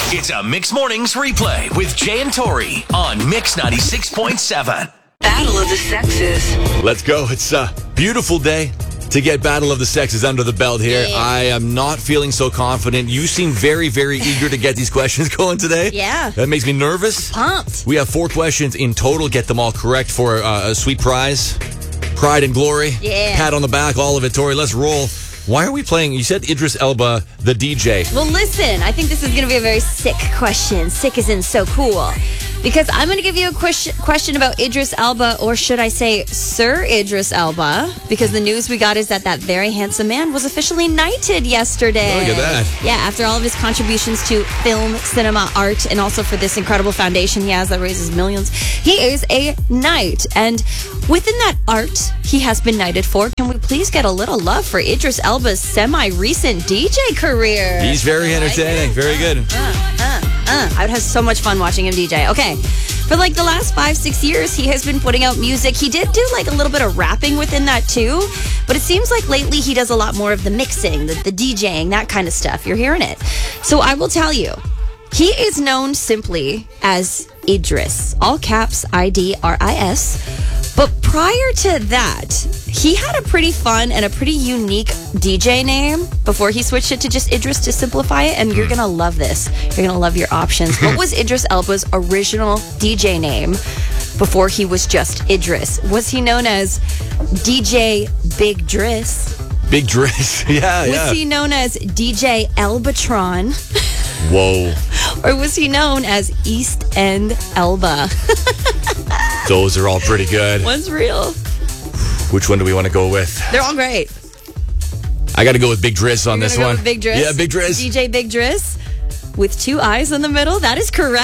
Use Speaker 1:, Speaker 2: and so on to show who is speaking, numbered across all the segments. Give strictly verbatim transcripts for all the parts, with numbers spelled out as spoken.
Speaker 1: It's a Mix Mornings replay with Jay and Tori on Mix ninety-six point seven.
Speaker 2: Battle of the Sexes.
Speaker 3: Let's go. It's a beautiful day to get Battle of the Sexes under the belt here.
Speaker 4: Yeah.
Speaker 3: I am not feeling so confident. You seem very, very eager to get these questions going today.
Speaker 4: Yeah.
Speaker 3: That makes me nervous.
Speaker 4: Pumped.
Speaker 3: We have four questions in total. Get them all correct for uh, a sweet prize. Pride and glory.
Speaker 4: Yeah.
Speaker 3: Pat on the back, all of it. Tori, let's roll. Why are we playing? You said Idris Elba, the D J.
Speaker 4: Well, listen, I think this is going to be a very sick question. Sick as in so cool. Because I'm going to give you a question, question about Idris Elba, or should I say Sir Idris Elba, because the news we got is that that very handsome man was officially knighted yesterday.
Speaker 3: Look at that.
Speaker 4: Yeah, after all of his contributions to film, cinema, art, and also for this incredible foundation he has that raises millions, he is a knight. And within that art he has been knighted for, can we please get a little love for Idris Elba's semi-recent D J career?
Speaker 3: He's very entertaining. Very good.
Speaker 4: Uh, uh, uh. I would have so much fun watching him D J. Okay. For like the last five, six years, he has been putting out music. He did do like a little bit of rapping within that too. But it seems like lately he does a lot more of the mixing, the, the DJing, that kind of stuff. You're hearing it. So I will tell you, he is known simply as Idris. All caps, I D R I S. But prior to that, he had a pretty fun and a pretty unique D J name before he switched it to just Idris to simplify it. And you're going to love this. You're going to love your options. What was Idris Elba's original D J name before he was just Idris? Was he known as D J Big Driss?
Speaker 3: Big Driss. yeah,
Speaker 4: Was
Speaker 3: yeah.
Speaker 4: he known as D J Elbatron?
Speaker 3: Whoa.
Speaker 4: Or was he known as East End Elba?
Speaker 3: Those are all pretty good.
Speaker 4: One's real.
Speaker 3: Which one do we want to go with?
Speaker 4: They're all great.
Speaker 3: I got to go with Big Driss on
Speaker 4: You're
Speaker 3: this
Speaker 4: gonna go
Speaker 3: one.
Speaker 4: with Big Driss?
Speaker 3: Yeah, Big Driss.
Speaker 4: D J Big Driss with two eyes in the middle. That is correct.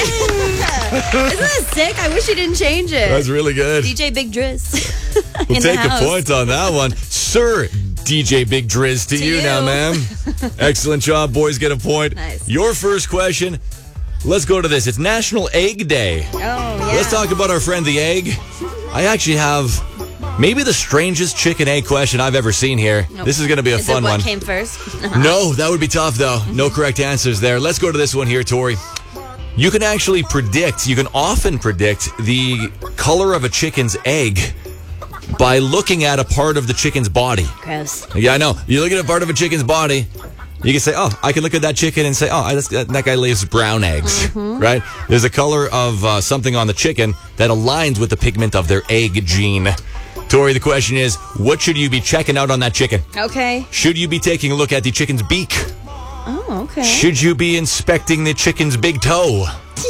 Speaker 4: Yeah. Isn't that sick? I wish you didn't change it.
Speaker 3: That's really good.
Speaker 4: D J Big Driss.
Speaker 3: We'll
Speaker 4: in
Speaker 3: take
Speaker 4: the
Speaker 3: a
Speaker 4: house.
Speaker 3: point on that one. Sir D J Big Driz to,
Speaker 4: To
Speaker 3: you,
Speaker 4: you.
Speaker 3: now, ma'am. Excellent job. Boys get a point.
Speaker 4: Nice.
Speaker 3: Your first question. Let's go to this. It's National Egg Day.
Speaker 4: Oh, yeah.
Speaker 3: Let's talk about our friend the egg. I actually have maybe the strangest chicken egg question I've ever seen here.
Speaker 4: Nope.
Speaker 3: This is going to be a
Speaker 4: Is
Speaker 3: fun
Speaker 4: it what
Speaker 3: one.
Speaker 4: came first?
Speaker 3: No, that would be tough, though. No correct answers there. Let's go to this one here, Tori. You can actually predict, you can often predict the color of a chicken's egg by looking at a part of the chicken's body.
Speaker 4: Gross.
Speaker 3: Yeah, I know. You look at a part of a chicken's body, you can say, oh, I can look at that chicken and say, oh, that's, that, that guy lays brown eggs,
Speaker 4: Mm-hmm.
Speaker 3: right? There's a color of uh, something on the chicken that aligns with the pigment of their egg gene. Tori, the question is, what should you be checking out on that chicken?
Speaker 4: Okay.
Speaker 3: Should you be taking a look at the chicken's beak?
Speaker 4: Oh, okay.
Speaker 3: Should you be inspecting the chicken's big toe?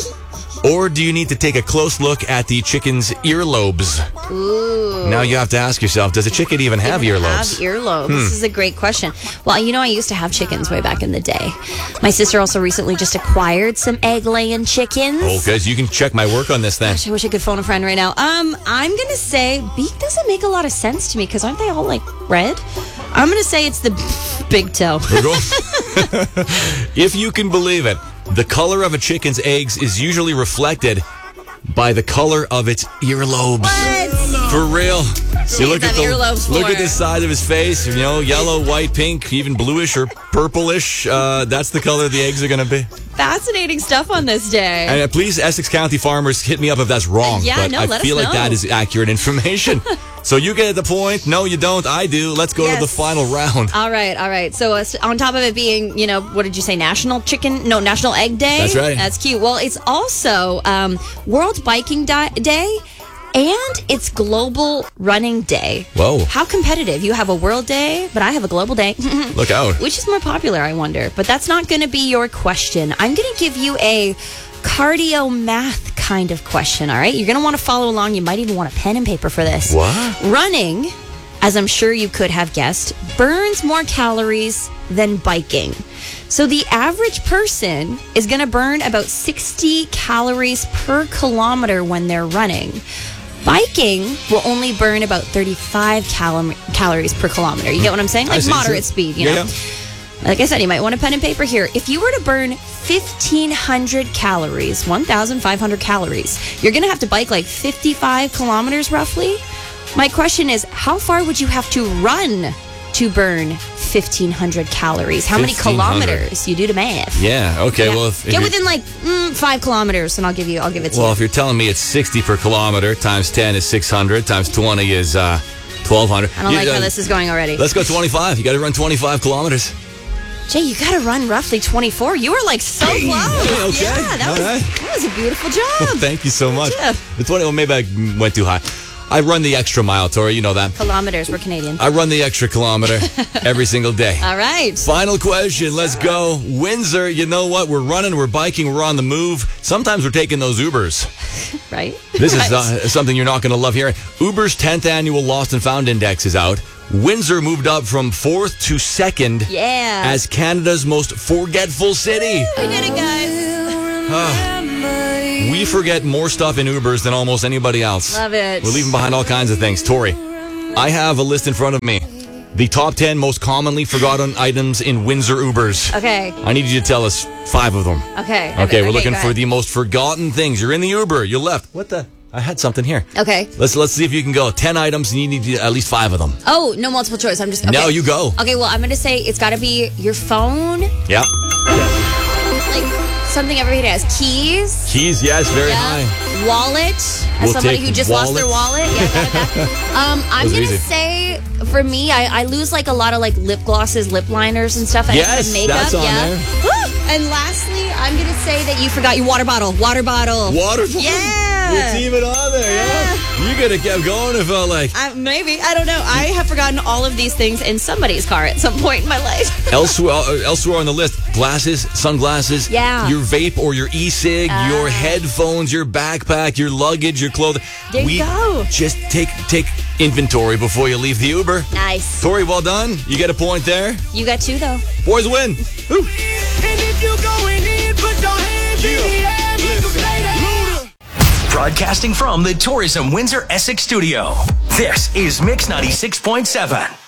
Speaker 3: Or do you need to take a close look at the chicken's earlobes?
Speaker 4: Ooh.
Speaker 3: Now you have to ask yourself, does a chicken even have
Speaker 4: Even
Speaker 3: earlobes?
Speaker 4: Have earlobes. This is a great question. Well, you know, I used to have chickens way back in the day. My sister also recently just acquired some egg-laying chickens.
Speaker 3: Oh, guys, you can check my work on this then.
Speaker 4: Gosh, I wish I could phone a friend right now. Um, I'm gonna say beak doesn't make a lot of sense to me because aren't they all like red? I'm gonna say it's the big toe.
Speaker 3: We're going- If you can believe it, the color of a chicken's eggs is usually reflected by the color of its earlobes.
Speaker 4: What?
Speaker 3: For real. You look
Speaker 4: have
Speaker 3: at the
Speaker 4: earlobes
Speaker 3: look
Speaker 4: for?
Speaker 3: at the side of his face, you know, yellow, white, pink, even bluish or purplish. Uh, that's the color the eggs are going to be.
Speaker 4: Fascinating stuff on this day.
Speaker 3: And uh, please, Essex County farmers, hit me up if that's wrong.
Speaker 4: Yeah,
Speaker 3: but
Speaker 4: no,
Speaker 3: I
Speaker 4: let us
Speaker 3: feel like
Speaker 4: know.
Speaker 3: that is accurate information. So you get the point. No, you don't. I do. Let's go
Speaker 4: Yes.
Speaker 3: to the final round.
Speaker 4: All right, all right. So uh, on top of it being, you know, what did you say, National Chicken? No, National Egg Day?
Speaker 3: That's right.
Speaker 4: That's cute. Well, it's also um, World Biking Di- Day and it's Global Running Day.
Speaker 3: Whoa.
Speaker 4: How competitive. You have a World Day, but I have a Global Day.
Speaker 3: Look out.
Speaker 4: Which is more popular, I wonder? But that's not going to be your question. I'm going to give you a cardio math kind of question, all right? You're going to want to follow along. You might even want a pen and paper for this.
Speaker 3: What?
Speaker 4: Running, as I'm sure you could have guessed, burns more calories than biking. So the average person is going to burn about sixty calories per kilometer when they're running. Biking will only burn about thirty-five cal- calories per kilometer. You get what I'm saying?
Speaker 3: I
Speaker 4: Like
Speaker 3: see,
Speaker 4: moderate
Speaker 3: sure.
Speaker 4: speed, you
Speaker 3: Yeah,
Speaker 4: know?
Speaker 3: yeah.
Speaker 4: Like I said, you might want a pen and paper here. If you were to burn fifteen hundred calories, fifteen hundred calories, you're going to have to bike like fifty-five kilometers roughly. My question is, how far would you have to run to burn fifteen hundred calories. How many
Speaker 3: fifteen hundred.
Speaker 4: kilometers? You do the math.
Speaker 3: Yeah. Okay.
Speaker 4: Yeah.
Speaker 3: Well, if, if
Speaker 4: get
Speaker 3: you're-
Speaker 4: within like mm, five kilometers, and I'll give you. I'll give it to
Speaker 3: well,
Speaker 4: you.
Speaker 3: if you're telling me it's sixty per kilometer times ten is six hundred times twenty is uh, twelve hundred.
Speaker 4: I don't
Speaker 3: You-
Speaker 4: like
Speaker 3: uh,
Speaker 4: how this is going already.
Speaker 3: Let's go twenty-five. You got to run twenty-five kilometers.
Speaker 4: Jay, you got to run roughly twenty-four. You were like so close.
Speaker 3: okay.
Speaker 4: Yeah, that
Speaker 3: All
Speaker 4: was
Speaker 3: right.
Speaker 4: that was a beautiful job.
Speaker 3: Thank you so much.
Speaker 4: job.
Speaker 3: The twenty. Well, maybe I went too high. I run the extra mile, Tori. You know that.
Speaker 4: Kilometers. We're Canadian.
Speaker 3: I run the extra kilometer every single day.
Speaker 4: All right.
Speaker 3: Final question. Let's go. Windsor, you know what? We're running, we're biking, we're on the move. Sometimes we're taking those Ubers.
Speaker 4: Right.
Speaker 3: This
Speaker 4: Right.
Speaker 3: is uh, something you're not going to love hearing. Uber's tenth annual Lost and Found Index is out. Windsor moved up from fourth to second
Speaker 4: Yeah.
Speaker 3: as Canada's most forgetful city.
Speaker 4: We did it, guys.
Speaker 3: We forget more stuff in Ubers than almost anybody else.
Speaker 4: Love it.
Speaker 3: We're leaving behind all kinds of things. Tori, I have a list in front of me. The top ten most commonly forgotten items in Windsor Ubers.
Speaker 4: Okay.
Speaker 3: I need you to tell us five of them.
Speaker 4: Okay.
Speaker 3: Okay, we're looking
Speaker 4: go
Speaker 3: for
Speaker 4: ahead.
Speaker 3: the most forgotten things. You're in the Uber. You left. What the? I had something here.
Speaker 4: Okay.
Speaker 3: Let's let's see if you can go. Ten items, and you need to- at least five of them.
Speaker 4: Oh, no multiple choice. I'm just. Okay.
Speaker 3: No, you go.
Speaker 4: Okay, well, I'm going to say it's got to be your phone,
Speaker 3: Yeah.
Speaker 4: like something everybody has. Keys.
Speaker 3: Keys, yes, very
Speaker 4: Yeah.
Speaker 3: high.
Speaker 4: Wallet. As
Speaker 3: We'll
Speaker 4: somebody
Speaker 3: take
Speaker 4: who just lost their wallet. Yeah, got it back. Um, I'm
Speaker 3: was
Speaker 4: going
Speaker 3: easy.
Speaker 4: to say, for me, I, I lose like a lot of like lip glosses, lip liners and stuff. I
Speaker 3: Yes,
Speaker 4: have makeup.
Speaker 3: that's on
Speaker 4: yeah.
Speaker 3: there.
Speaker 4: Woo! And lastly, I'm going to say that you forgot your water bottle. Water bottle.
Speaker 3: Water.
Speaker 4: Yeah.
Speaker 3: We're teaming on there, yeah. You could have kept going if I like.
Speaker 4: I, maybe. I don't know. I have forgotten all of these things in somebody's car at some point in my life.
Speaker 3: Elsewhere, uh, elsewhere on the list, glasses, sunglasses,
Speaker 4: Yeah.
Speaker 3: your vape or your e-cig, your headphones, your backpack, your luggage, your clothing.
Speaker 4: There you
Speaker 3: we
Speaker 4: go.
Speaker 3: Just take take inventory before you leave the Uber.
Speaker 4: Nice.
Speaker 3: Tori, well done. You get a point there.
Speaker 4: You got two, though.
Speaker 3: Boys win. Woo.
Speaker 5: And if you going in, put your hands in the air, make 'em play that.
Speaker 1: Broadcasting from the Tourism Windsor Essex studio. This is Mix ninety-six point seven.